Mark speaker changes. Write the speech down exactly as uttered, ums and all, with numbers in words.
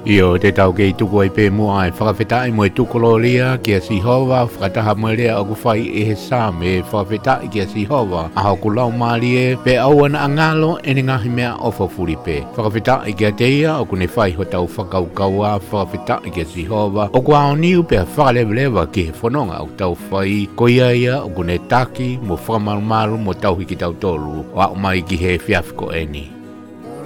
Speaker 1: Io te tau ke tuku ai pe mua ai whakawhetai mo e tukolo lia kia Sihova whakataha mo lia o kuwhai e he sā me whakawhetai kia Sihova a hau kulau maali e pe au ana angalo e ni ngahi mea o whawhuri pe. Whakawhetai kia teia o kune whai ho tau whakaukau a whakawhetai kia Sihova o kua o niu pe whakalewelewa ki he whanonga o tau whai ko ia ia o kune taki mo whakamarumaru mo tau hiki tau tolu o au mai ki he whiafiko eni.